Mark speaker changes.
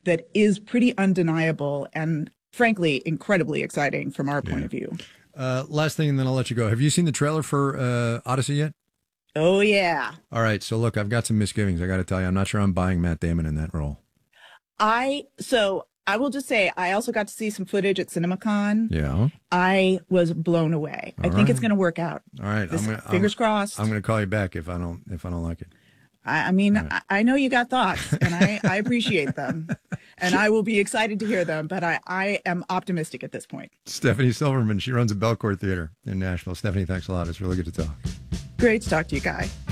Speaker 1: that is pretty undeniable and frankly incredibly exciting from our point of view.
Speaker 2: Last thing, and then I'll let you go. Have you seen the trailer for Odyssey yet?
Speaker 1: Oh, yeah.
Speaker 2: All right. So, look, I've got some misgivings. I got to tell you, I'm not sure I'm buying Matt Damon in that role.
Speaker 1: So I will just say, I also got to see some footage at CinemaCon.
Speaker 2: Yeah.
Speaker 1: I was blown away. I think it's going to work out.
Speaker 2: All right.
Speaker 1: Fingers crossed.
Speaker 2: I'm going to call you back if I don't like it.
Speaker 1: I mean, right. I know you got thoughts, and I appreciate them, and I will be excited to hear them. But I am optimistic at this point.
Speaker 2: Stephanie Silverman, she runs a Belcourt Theater in Nashville. Stephanie, thanks a lot. It's really good to talk.
Speaker 1: Great to talk to you, Guy.